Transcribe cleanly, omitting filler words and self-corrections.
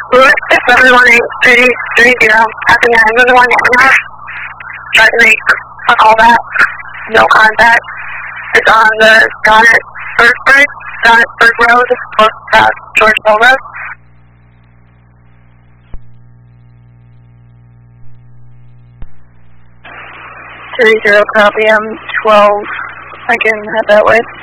Lewis 718-3030, after 911 Yamaha. Tried to make a call back, no contact. It's on the Donnersburg Road, close to Georgeville Road. Copy, I'm 12. I can head that way.